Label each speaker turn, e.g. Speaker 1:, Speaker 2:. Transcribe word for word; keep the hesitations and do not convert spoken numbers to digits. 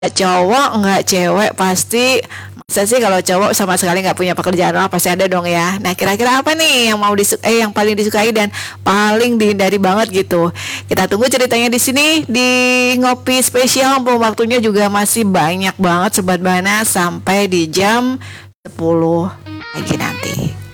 Speaker 1: Cowok nggak cewek pasti, masa sih kalau cowok sama sekali nggak punya pekerjaan apa, pasti ada dong ya. Nah kira-kira apa nih yang mau disu eh yang paling disukai dan paling dihindari banget gitu. Kita tunggu ceritanya di sini di ngopi spesial. Mumpung waktunya juga masih banyak banget Sobat Bana, sampai di jam sepuluh pagi nanti.